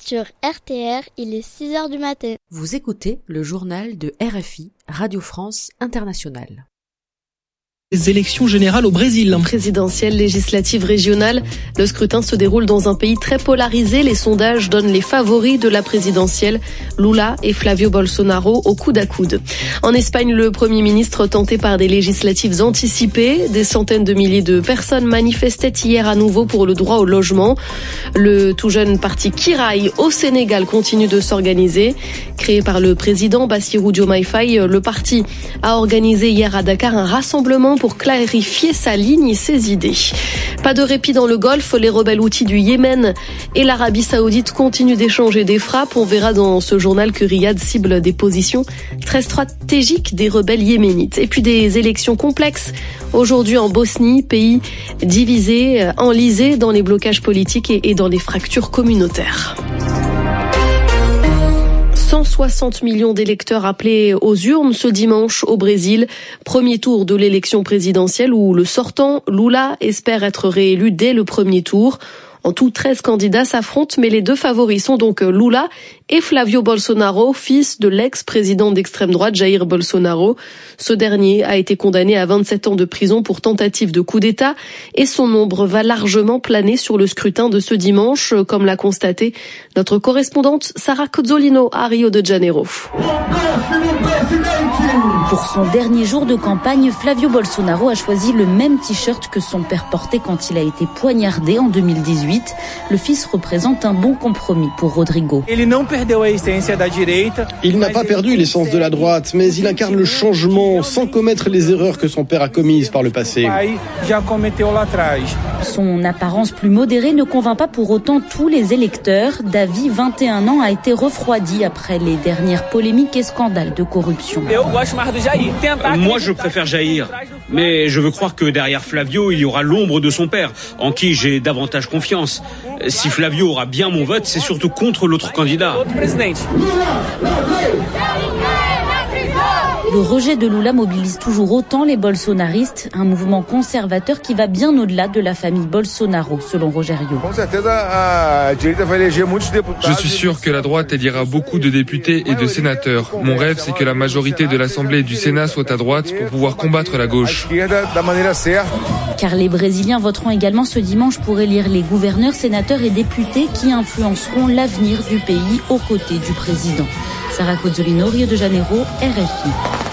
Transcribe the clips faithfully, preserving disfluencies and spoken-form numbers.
Sur R T R, il est six heures du matin. Vous écoutez le journal de R F I, Radio France Internationale. Les élections générales au Brésil. Présidentielle, législative, régionale. Le scrutin se déroule dans un pays très polarisé. Les sondages donnent les favoris de la présidentielle, Lula et Flavio Bolsonaro, au coude à coude. En Espagne, le Premier ministre tenté par des législatives anticipées. Des centaines de milliers de personnes manifestaient hier à nouveau pour le droit au logement. Le tout jeune parti Kiraï au Sénégal continue de s'organiser. Créé par le président Bassirou Diomaye Faye, le parti a organisé hier à Dakar un rassemblement pour clarifier sa ligne et ses idées. Pas de répit dans le Golfe, les rebelles houthis du Yémen et l'Arabie Saoudite continuent d'échanger des frappes. On verra dans ce journal que Riyad cible des positions très stratégiques des rebelles yéménites. Et puis des élections complexes aujourd'hui en Bosnie, pays divisé, enlisé dans les blocages politiques et dans les fractures communautaires. cent soixante millions d'électeurs appelés aux urnes ce dimanche au Brésil. Premier tour de l'élection présidentielle où le sortant, Lula, espère être réélu dès le premier tour. En tout, treize candidats s'affrontent, mais les deux favoris sont donc Lula et Flavio Bolsonaro, fils de l'ex-président d'extrême droite Jair Bolsonaro. Ce dernier a été condamné à vingt-sept ans de prison pour tentative de coup d'État et son ombre va largement planer sur le scrutin de ce dimanche, comme l'a constaté notre correspondante Sarah Cozzolino à Rio de Janeiro. Pour son dernier jour de campagne, Flavio Bolsonaro a choisi le même t-shirt que son père portait quand il a été poignardé en deux mille dix-huit. Le fils représente un bon compromis pour Rodrigo. Il n'a pas perdu l'essence de la droite, mais il incarne le changement sans commettre les erreurs que son père a commises par le passé. Son apparence plus modérée ne convainc pas pour autant tous les électeurs. Davi, vingt et un ans, a été refroidi après les dernières polémiques et scandales de corruption. Moi, je préfère Jair, mais je veux croire que derrière Flavio, il y aura l'ombre de son père, en qui j'ai davantage confiance. Si Flavio aura bien mon vote, c'est surtout contre l'autre candidat. Le rejet de Lula mobilise toujours autant les bolsonaristes, un mouvement conservateur qui va bien au-delà de la famille Bolsonaro, selon Rogério. Je suis sûr que la droite éliera beaucoup de députés et de sénateurs. Mon rêve, c'est que la majorité de l'Assemblée et du Sénat soit à droite pour pouvoir combattre la gauche. Car les Brésiliens voteront également ce dimanche pour élire les gouverneurs, sénateurs et députés qui influenceront l'avenir du pays aux côtés du président. Sarah Cozzolino, Rio de Janeiro, R F I.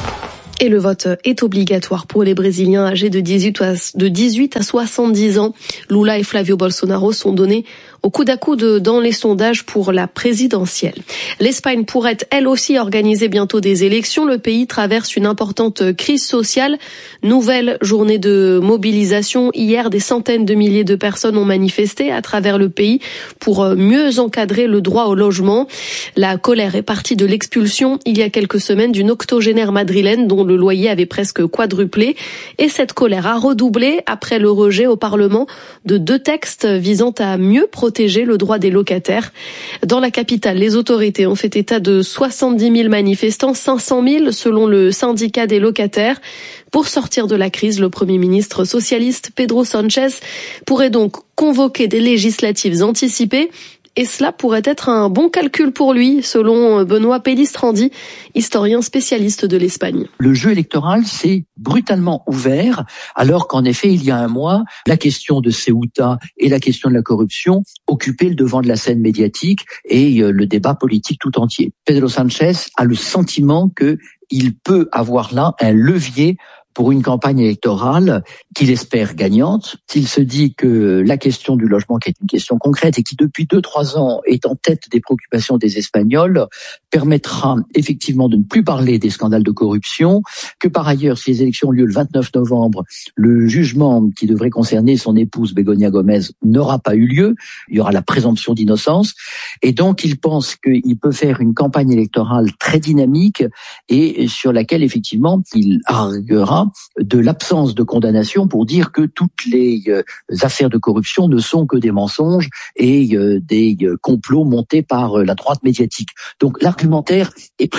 Et le vote est obligatoire pour les Brésiliens âgés de dix-huit à soixante-dix ans. Lula et Flavio Bolsonaro sont donnés au coude à coude dans les sondages pour la présidentielle. L'Espagne pourrait elle aussi organiser bientôt des élections. Le pays traverse une importante crise sociale. Nouvelle journée de mobilisation. Hier, des centaines de milliers de personnes ont manifesté à travers le pays pour mieux encadrer le droit au logement. La colère est partie de l'expulsion il y a quelques semaines d'une octogénaire madrilène dont le loyer avait presque quadruplé. Et cette colère a redoublé après le rejet au Parlement de deux textes visant à mieux protéger protéger le droit des locataires. Dans la capitale, les autorités ont fait état de soixante-dix mille manifestants, cinq cent mille selon le syndicat des locataires. Pour sortir de la crise, le Premier ministre socialiste Pedro Sánchez pourrait donc convoquer des législatives anticipées. Et cela pourrait être un bon calcul pour lui, selon Benoît Pellistrandi, historien spécialiste de l'Espagne. Le jeu électoral s'est brutalement ouvert, alors qu'en effet, il y a un mois, la question de Ceuta et la question de la corruption occupaient le devant de la scène médiatique et le débat politique tout entier. Pedro Sánchez a le sentiment qu'il peut avoir là un levier pour une campagne électorale qu'il espère gagnante. S'il se dit que la question du logement, qui est une question concrète et qui depuis deux, trois ans est en tête des préoccupations des Espagnols, permettra effectivement de ne plus parler des scandales de corruption, que par ailleurs, si les élections ont lieu le vingt-neuf novembre, le jugement qui devrait concerner son épouse Begoña Gómez n'aura pas eu lieu, il y aura la présomption d'innocence, et donc il pense qu'il peut faire une campagne électorale très dynamique et sur laquelle effectivement il arguera de l'absence de condamnation pour dire que toutes les euh, affaires de corruption ne sont que des mensonges et euh, des euh, complots montés par euh, la droite médiatique. Donc l'argumentaire est prêt.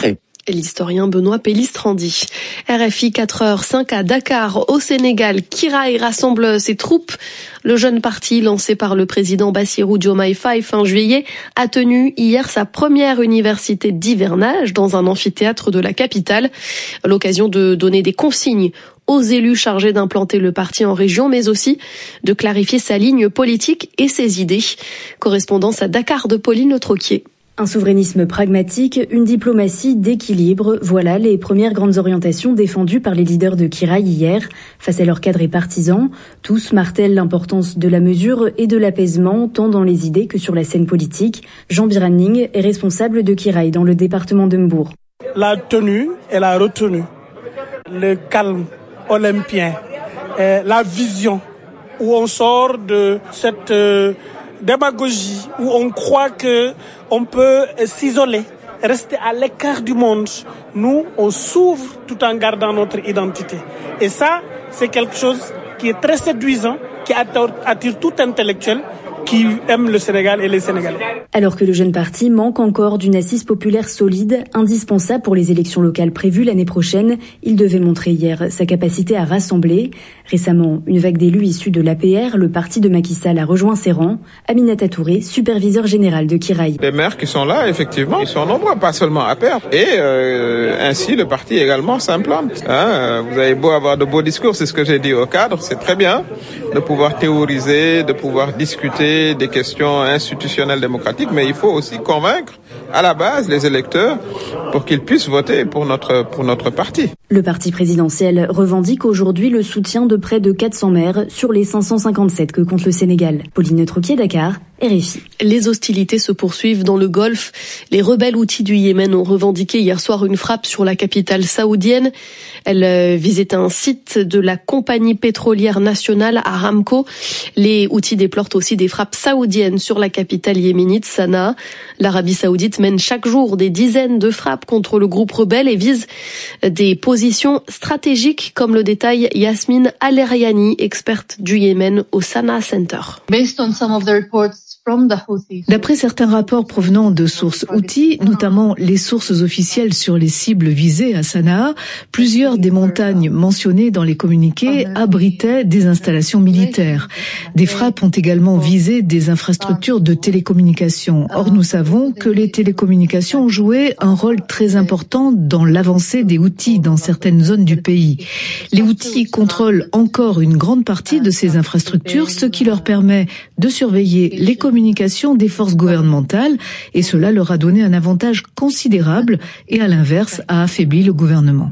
L'historien Benoît Pellistrandi. R F I quatre heures cinq à Dakar, au Sénégal. Kiraï rassemble ses troupes. Le jeune parti lancé par le président Bassirou Diomaye Faye fin juillet a tenu hier sa première université d'hivernage dans un amphithéâtre de la capitale. L'occasion de donner des consignes aux élus chargés d'implanter le parti en région, mais aussi de clarifier sa ligne politique et ses idées. Correspondance à Dakar de Pauline Troquier. Un souverainisme pragmatique, une diplomatie d'équilibre, voilà les premières grandes orientations défendues par les leaders de Kiraï hier. Face à leurs cadres et partisans, tous martèlent l'importance de la mesure et de l'apaisement, tant dans les idées que sur la scène politique. Jean Biranning est responsable de Kiraï dans le département de Mbour. La tenue et la retenue, le calme olympien, la vision où on sort de cette euh, démagogie, où on croit que on peut s'isoler, rester à l'écart du monde. Nous, on s'ouvre tout en gardant notre identité. Et ça, c'est quelque chose qui est très séduisant, qui attire tout intellectuel qui aime le Sénégal et les Sénégalais. Alors que le jeune parti manque encore d'une assise populaire solide, indispensable pour les élections locales prévues l'année prochaine, il devait montrer hier sa capacité à rassembler. Récemment, une vague d'élus issus de l'A P R, le parti de Macky Sall, a rejoint ses rangs. Aminata Touré, superviseur général de Kiraï. Les maires qui sont là, effectivement, ils sont nombreux, pas seulement A P R. Et euh, ainsi, le parti également s'implante. Hein, vous avez beau avoir de beaux discours, c'est ce que j'ai dit au cadre, c'est très bien de pouvoir théoriser, de pouvoir discuter des questions institutionnelles démocratiques, mais il faut aussi convaincre à la base les électeurs pour qu'ils puissent voter pour notre, pour notre parti. Le parti présidentiel revendique aujourd'hui le soutien de près de quatre cents maires sur les cinq cent cinquante-sept que compte le Sénégal. Pauline Troquier, Dakar, R F I. Les hostilités se poursuivent dans le Golfe. Les rebelles houthis du Yémen ont revendiqué hier soir une frappe sur la capitale saoudienne. Elle visait un site de la compagnie pétrolière nationale Aramco. Les houthis déplorent aussi des frappes saoudiennes sur la capitale yéménite Sanaa. L'Arabie saoudite mène chaque jour des dizaines de frappes contre le groupe rebelle et vise des positions stratégiques, comme le détaille Yasmine Al-Eryani, experte du Yémen au Sanaa Center. Based on some of the reports D'après certains rapports provenant de sources houthis, notamment les sources officielles sur les cibles visées à Sanaa, plusieurs des montagnes mentionnées dans les communiqués abritaient des installations militaires. Des frappes ont également visé des infrastructures de télécommunications. Or, nous savons que les télécommunications ont joué un rôle très important dans l'avancée des Houthis dans certaines zones du pays. Les Houthis contrôlent encore une grande partie de ces infrastructures, ce qui leur permet de surveiller les communications communication des forces gouvernementales et cela leur a donné un avantage considérable et à l'inverse a affaibli le gouvernement.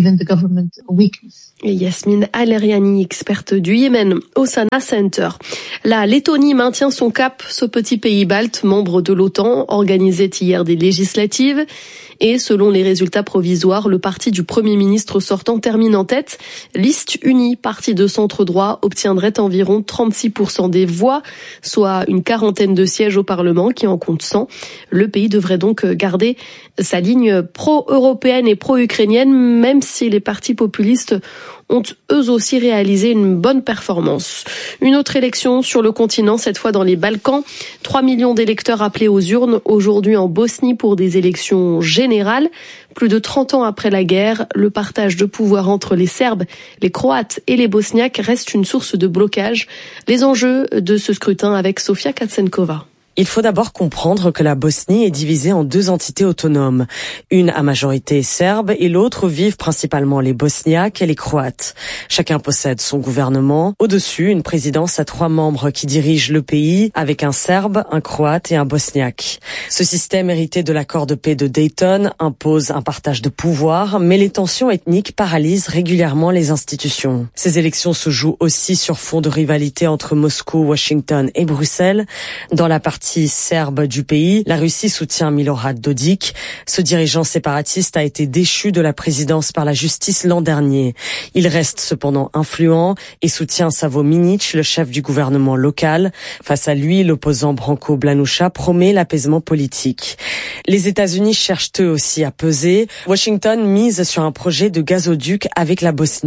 Et Yasmine Al-Eryani, experte du Yémen au Sanaa Center. La Lettonie maintient son cap. Ce petit pays balte, membre de l'OTAN, organisait hier des législatives. Et selon les résultats provisoires, le parti du Premier ministre sortant termine en tête. Liste unie, parti de centre droit, obtiendrait environ trente-six pour cent des voix, soit une quarantaine de sièges au Parlement qui en compte cent. Le pays devrait donc garder sa ligne pro-européenne et pro-ukrainienne, même si les partis populistes ont eux aussi réalisé une bonne performance. Une autre élection sur le continent, cette fois dans les Balkans. trois millions d'électeurs appelés aux urnes aujourd'hui en Bosnie pour des élections générales. Plus de trente ans après la guerre, le partage de pouvoir entre les Serbes, les Croates et les Bosniaques reste une source de blocage. Les enjeux de ce scrutin avec Sofia Katsenkova. Il faut d'abord comprendre que la Bosnie est divisée en deux entités autonomes. Une à majorité serbe et l'autre vivent principalement les Bosniaques et les Croates. Chacun possède son gouvernement. Au-dessus, une présidence à trois membres qui dirigent le pays avec un Serbe, un Croate et un Bosniaque. Ce système hérité de l'accord de paix de Dayton impose un partage de pouvoir, mais les tensions ethniques paralysent régulièrement les institutions. Ces élections se jouent aussi sur fond de rivalité entre Moscou, Washington et Bruxelles. Dans la partie serbe du pays, la Russie soutient Milorad Dodik. Ce dirigeant séparatiste a été déchu de la présidence par la justice l'an dernier. Il reste cependant influent et soutient Savo Minic, le chef du gouvernement local. Face à lui, l'opposant Branko Blanoucha promet l'apaisement politique. Les États-Unis cherchent eux aussi à peser. Washington mise sur un projet de gazoduc avec la Bosnie.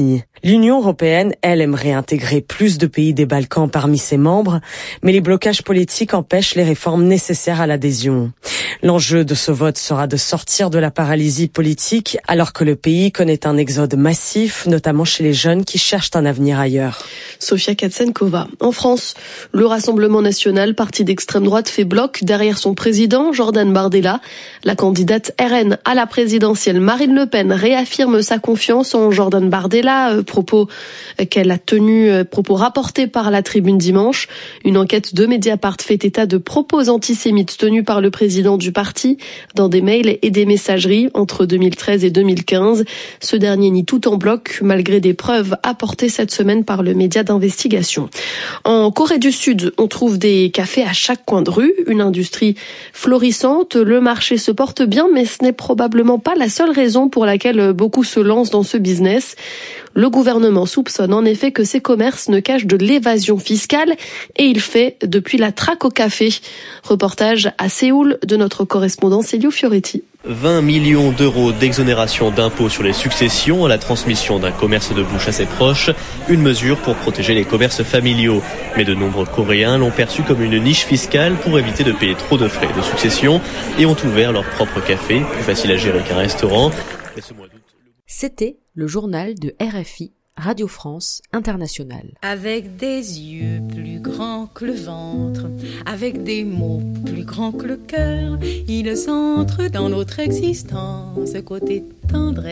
L'Union européenne, elle, aimerait intégrer plus de pays des Balkans parmi ses membres, mais les blocages politiques empêchent les réformes nécessaires à l'adhésion. L'enjeu de ce vote sera de sortir de la paralysie politique alors que le pays connaît un exode massif, notamment chez les jeunes qui cherchent un avenir ailleurs. Sofia Katsenkova. En France, le Rassemblement national, parti d'extrême droite, fait bloc derrière son président, Jordan Bardella. La candidate R N à la présidentielle, Marine Le Pen, réaffirme sa confiance en Jordan Bardella, propos qu'elle a tenus, propos rapportés par la Tribune dimanche. Une enquête de Mediapart fait état de propos antisémites tenus par le président du parti dans des mails et des messageries entre deux mille treize et deux mille quinze. Ce dernier nie tout en bloc, malgré des preuves apportées cette semaine par le média d'investigation. En Corée du Sud, on trouve des cafés à chaque coin de rue, une industrie florissante. Le marché se porte bien, mais ce n'est probablement pas la seule raison pour laquelle beaucoup se lancent dans ce business. Le gouvernement soupçonne en effet que ces commerces ne cachent de l'évasion fiscale et il fait depuis la traque au café. Reportage à Séoul de notre correspondant Célio Fioretti. vingt millions d'euros d'exonération d'impôts sur les successions à la transmission d'un commerce de bouche à ses proches, une mesure pour protéger les commerces familiaux. Mais de nombreux Coréens l'ont perçu comme une niche fiscale pour éviter de payer trop de frais de succession et ont ouvert leur propre café, plus facile à gérer qu'un restaurant. C'était le journal de R F I, Radio France Internationale. Avec des yeux plus grands que le ventre, avec des mots plus grands que le cœur, ils entrent dans notre existence, côté tendresse.